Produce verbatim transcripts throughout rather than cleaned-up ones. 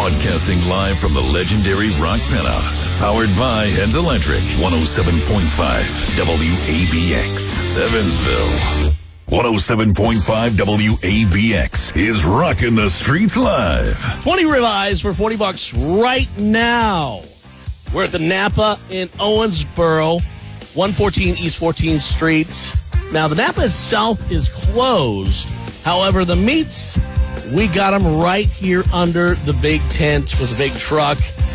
Broadcasting live from the legendary Rock Penthouse. Powered by Heads Electric. one oh seven point five W A B X. Evansville. one oh seven point five W A B X is rocking the streets live. twenty ribeyes for forty bucks right now. We're at the Napa in Owensboro, one fourteen East fourteenth Street. Now, the Napa itself is closed. However, the meats, we got them right here under the big tent with the big truck.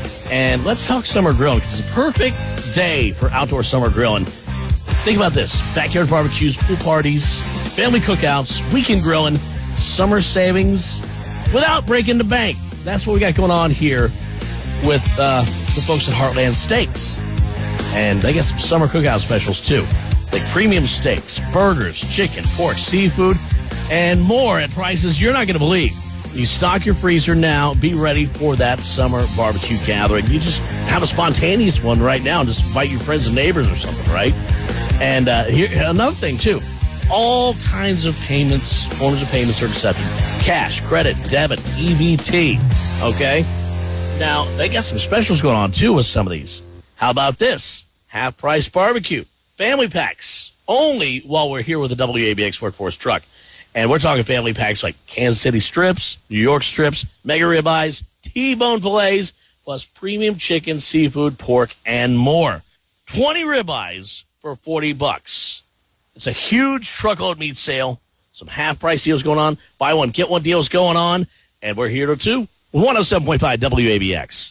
And let's talk summer grilling, because it's a perfect day for outdoor summer grilling. Think about this. Backyard barbecues, pool parties, family cookouts, weekend grilling, summer savings without breaking the bank. That's what we got going on here with uh, the folks at Heartland Steaks. And they got some summer cookout specials, too. Like premium steaks, burgers, chicken, pork, seafood, and more at prices you're not going to believe. You stock your freezer now. Be ready for that summer barbecue gathering. You just have a spontaneous one right now and just invite your friends and neighbors or something, right? And uh, here, another thing, too. All kinds of payments, forms of payments are accepted. Cash, credit, debit, E B T, okay? Now, they got some specials going on, too, with some of these. How about this? Half-price barbecue. Family packs. Only while we're here with the W A B X Workforce truck. And we're talking family packs like Kansas City strips, New York strips, mega ribeyes, T-bone fillets, plus premium chicken, seafood, pork, and more. twenty ribeyes for forty bucks. It's a huge truckload meat sale. Some half-price deals going on. Buy one, get one deals going on. And we're here to two. one oh seven point five W A B X.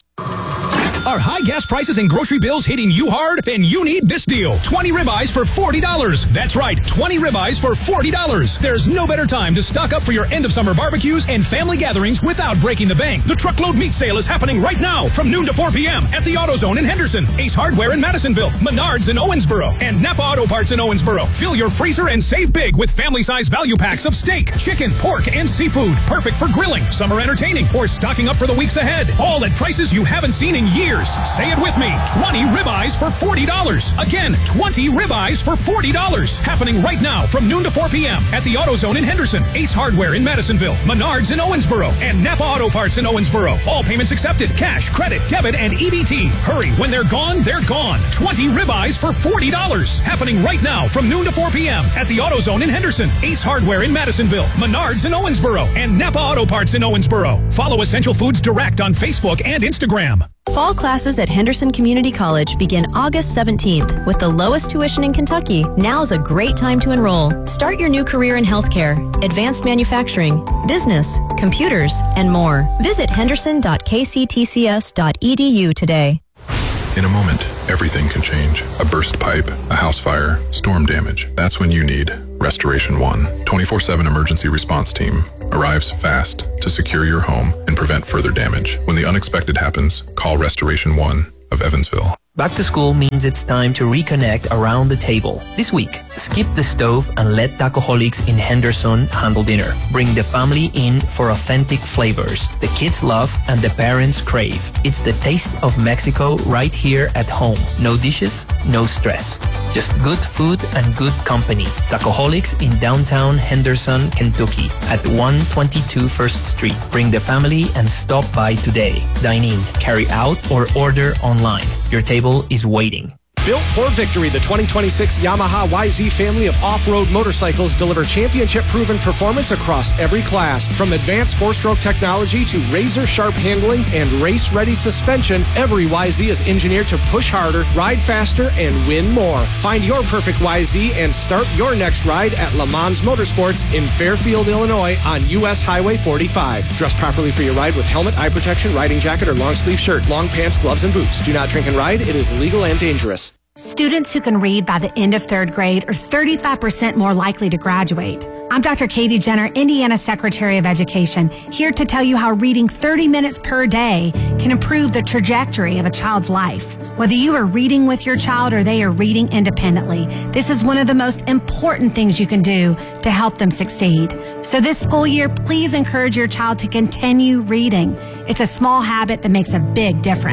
Are high gas prices and grocery bills hitting you hard? Then you need this deal. twenty ribeyes for forty dollars. That's right, twenty ribeyes for forty dollars. There's no better time to stock up for your end-of-summer barbecues and family gatherings without breaking the bank. The truckload meat sale is happening right now from noon to four p.m. at the AutoZone in Henderson, Ace Hardware in Madisonville, Menards in Owensboro, and Napa Auto Parts in Owensboro. Fill your freezer and save big with family-size value packs of steak, chicken, pork, and seafood. Perfect for grilling, summer entertaining, or stocking up for the weeks ahead. All at prices you haven't seen in years. Say it with me. twenty ribeyes for forty dollars. Again, twenty ribeyes for forty dollars. Happening right now from noon to four p.m. at the AutoZone in Henderson, Ace Hardware in Madisonville, Menards in Owensboro, and Napa Auto Parts in Owensboro. All payments accepted. Cash, credit, debit, and E B T. Hurry. When they're gone, they're gone. twenty ribeyes for forty dollars. Happening right now from noon to four p.m. at the AutoZone in Henderson, Ace Hardware in Madisonville, Menards in Owensboro, and Napa Auto Parts in Owensboro. Follow Essential Foods Direct on Facebook and Instagram. Fall classes at Henderson Community College begin August seventeenth. With the lowest tuition in Kentucky, now's a great time to enroll. Start your new career in healthcare, advanced manufacturing, business, computers, and more. Visit henderson dot k c t c s dot e d u today. In a moment, everything can change. A burst pipe, a house fire, storm damage. That's when you need Restoration One. twenty-four seven emergency response team arrives fast to secure your home and prevent further damage. When the unexpected happens, call Restoration One of Evansville. Back to school means it's time to reconnect around the table. This week, skip the stove and let Tacoholics in Henderson handle dinner. Bring the family in for authentic flavors the kids love and the parents crave. It's the taste of Mexico right here at home. No dishes, no stress. Just good food and good company. Tacoholics in downtown Henderson, Kentucky at one twenty-two First Street. Bring the family and stop by today. Dine in, carry out, or order online. Your table is waiting. Built for victory, the twenty twenty-six Yamaha Y Z family of off-road motorcycles deliver championship-proven performance across every class. From advanced four-stroke technology to razor-sharp handling and race-ready suspension, every Y Z is engineered to push harder, ride faster, and win more. Find your perfect Y Z and start your next ride at Le Mans Motorsports in Fairfield, Illinois on U S Highway forty-five. Dress properly for your ride with helmet, eye protection, riding jacket, or long-sleeve shirt, long pants, gloves, and boots. Do not drink and ride. It is illegal and dangerous. Students who can read by the end of third grade are thirty-five percent more likely to graduate. I'm Doctor Katie Jenner, Indiana Secretary of Education, here to tell you how reading thirty minutes per day can improve the trajectory of a child's life. Whether you are reading with your child or they are reading independently, this is one of the most important things you can do to help them succeed. So this school year, please encourage your child to continue reading. It's a small habit that makes a big difference.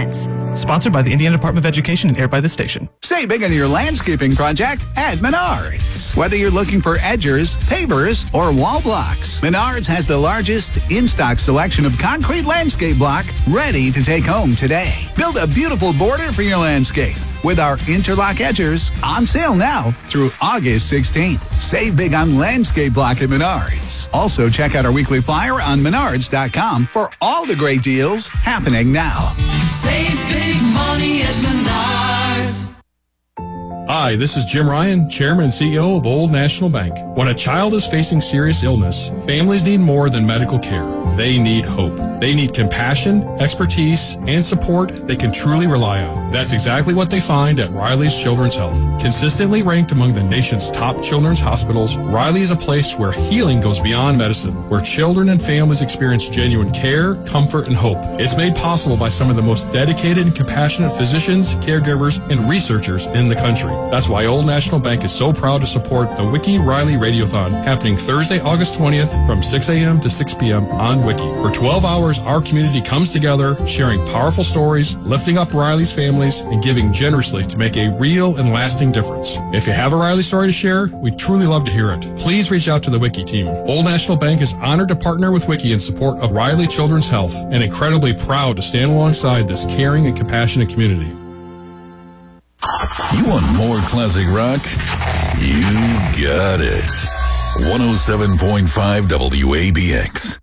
Sponsored by the Indiana Department of Education and aired by this station. Save big on your landscaping project at Menards. Whether you're looking for edgers, pavers, or wall blocks, Menards has the largest in-stock selection of concrete landscape block ready to take home today. Build a beautiful border for your landscape with our interlock edgers on sale now through August sixteenth. Save big on landscape block at Menards. Also, check out our weekly flyer on menards dot com for all the great deals happening now. Save big money at Menards. Hi, this is Jim Ryan, Chairman and C E O of Old National Bank. When a child is facing serious illness, families need more than medical care. They need hope. They need compassion, expertise, and support they can truly rely on. That's exactly what they find at Riley's Children's Health. Consistently ranked among the nation's top children's hospitals, Riley is a place where healing goes beyond medicine, where children and families experience genuine care, comfort, and hope. It's made possible by some of the most dedicated and compassionate physicians, caregivers, and researchers in the country. That's why Old National Bank is so proud to support the Wiki Riley Radiothon happening Thursday, August twentieth from six a.m. to six p.m. on Wiki. For twelve hours, our community comes together, sharing powerful stories, lifting up Riley's families, and giving generously to make a real and lasting difference. If you have a Riley story to share, we'd truly love to hear it. Please reach out to the Wiki team. Old National Bank is honored to partner with Wiki in support of Riley Children's Health and incredibly proud to stand alongside this caring and compassionate community. You want more classic rock? You got it. one oh seven point five W A B X.